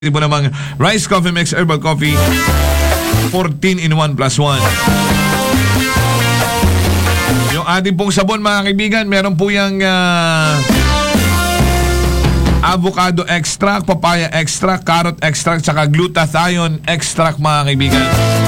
po namang Rice Coffee Mix Herbal Coffee 14 in 1 plus 1. Yung ating pong sabon mga kaibigan, meron po yung avocado extract, papaya extract, carrot extract, saka glutathione extract mga kaibigan.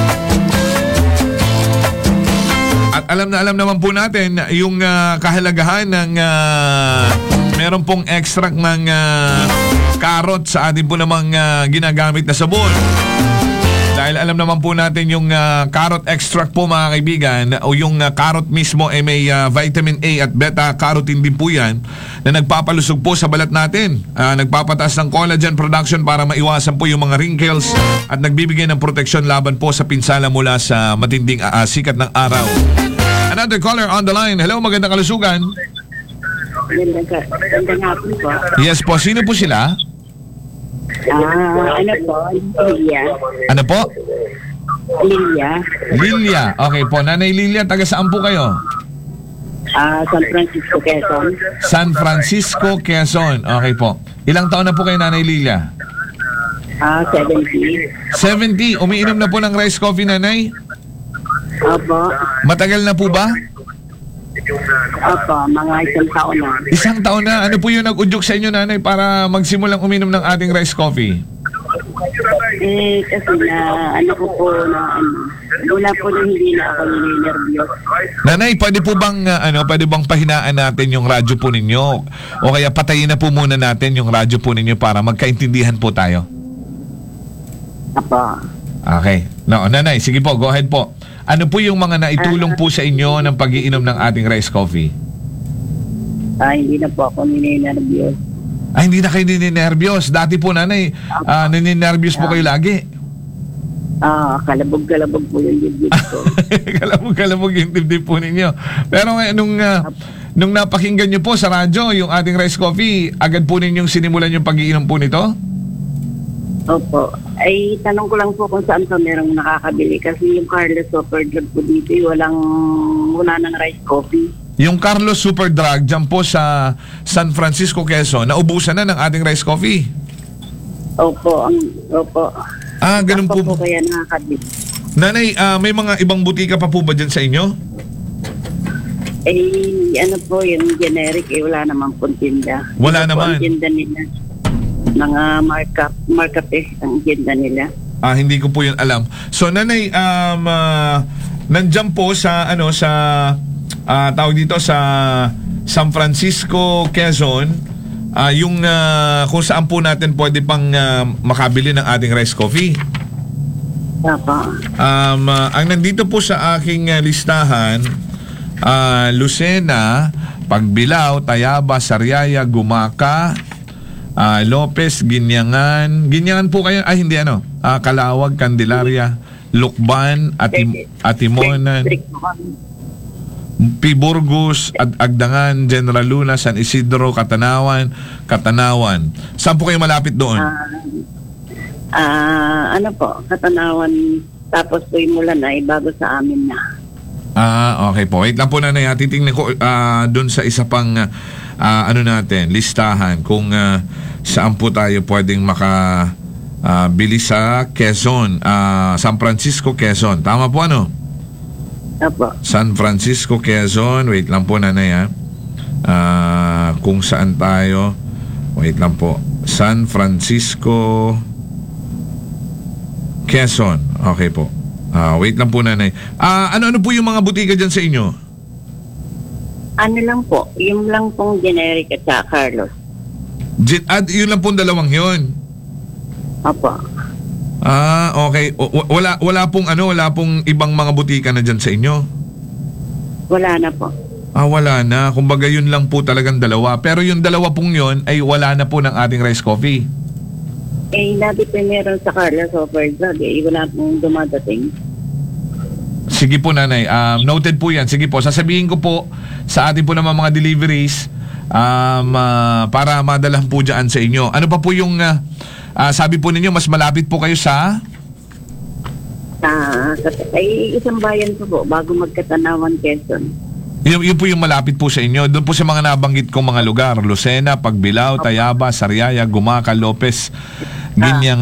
At alam naman po natin yung kahalagahan ng meron pong extract ng carrot sa atin po namang ginagamit na sabon. Dahil alam naman po natin yung carrot extract po mga kaibigan, o yung carrot mismo ay may vitamin A at beta-carotene din po yan na nagpapalusog po sa balat natin. Nagpapataas ng collagen production para maiwasan po yung mga wrinkles at nagbibigay ng proteksyon laban po sa pinsala mula sa matinding sikat ng araw. Another caller on the line. Hello, magandang kalusugan. Magandang hapon po. Yes po, sino po sila? Ano po? Lilia. Ano po? Lilia. Okay po. Nanay Lilia, taga saan po kayo? San Francisco, Quezon. San Francisco, Quezon. Okay po. Ilang taon na po kayo, Nanay Lilia? 70. 70. Umiinom na po ng rice coffee, Nanay? Opo. Matagal na po ba? Opo, mga isang taon na. Isang taon na. Ano po yung nag-udyok sa inyo, Nanay, para magsimulang uminom ng ating rice coffee? Kasi ano ko po na wala po na hindi na ako ninervyos. Nanay, pwede po bang pahinaan natin yung radyo po ninyo? O kaya patayin na po muna natin yung radyo po ninyo para magkaintindihan po tayo? Opo. Okay. No, Nanay, sige po, go ahead po. Ano po yung mga naitulong po sa inyo ng pag-iinom ng ating rice coffee? Hindi na po ako ninervyos. Hindi na kayo ninenervyos. Dati po, Nanay, ninenervyos po kayo lagi. Kalabog-kalabog po yung dibdib ko. Kalabog yung dibdib po ninyo. Pero nung napakinggan nyo po sa radyo yung ating rice coffee, agad po ninyong sinimulan yung pag-iinom po nito? Opo. Ay, tanong ko lang po kung saan pa merong nakakabili kasi yung Carlos Super Drug po dito, wala ng rice coffee. Yung Carlos Super Drug dyan po sa San Francisco, Quezon, naubusan na ng ating rice coffee? Opo. Opo. Ganun po. Opo, kaya nakakabili. Nanay, may mga ibang butika pa po ba dyan sa inyo? Ano po, yung generic, wala naman pong tinda. Wala naman? Ang tinda nila. Mga markup ang agenda nila. Hindi ko po yun alam. So, Nanay, nandyan po sa tawag dito sa San Francisco, Quezon, yung kung saan po natin pwede pang makabili ng ating rice coffee. Tapa. Ang nandito po sa aking listahan, Lucena, Pagbilao, Tayaba, Sariaya, Gumaca, Lopez, Ginyangan po kayo, hindi Calawag, Candelaria, Lukban, Atimonan, Piburgos, Agdangan, General Luna, San Isidro, Katanawan. Saan po kayo malapit doon? Katanawan, tapos po yung Mulan ay bago sa amin na. Okay po. Wait lang po, Nanay. Titingnan ko doon sa isa pang listahan kung saan po tayo pwedeng makabili sa Quezon, San Francisco, Quezon. Tama po, ano? Opo. San Francisco, Quezon. Wait lang po, Nanay, kung saan tayo. Wait lang po. San Francisco, Quezon. Okay po. Wait lang po, Nanay. Ano po yung mga butika dyan sa inyo? Ano lang po, yung lang pong generic at saka Carlos. Yun lang pong dalawang yun? Opo. Okay. Wala pong ibang mga butika na dyan sa inyo? Wala na po. Wala na. Kumbaga yun lang po talagang dalawa. Pero yung dalawa pong yun ay wala na po ng ating rice coffee. Dati po meron sa Carlos Super Drug, wala pong dumadating. Sige po, Nanay. Noted po yan. Sige po, sasabihin ko po sa atin po naman mga deliveries para madalhan po dyan sa inyo. Ano pa po yung sabi po ninyo, mas malapit po kayo sa? Isang bayan po bago magkatanawan, Quezon. Yun po yung malapit po sa inyo. Doon po sa mga nabanggit kong mga lugar. Lucena, Pagbilao, Tayaba, Sariaya, Gumaca, Lopez, Ginyangan.